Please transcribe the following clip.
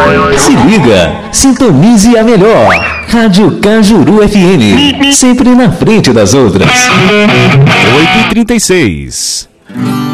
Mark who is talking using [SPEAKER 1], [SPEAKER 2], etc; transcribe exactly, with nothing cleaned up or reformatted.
[SPEAKER 1] Se liga, sintonize a melhor. Rádio Cajuru F M, sempre na frente das outras.
[SPEAKER 2] oito e trinta e seis.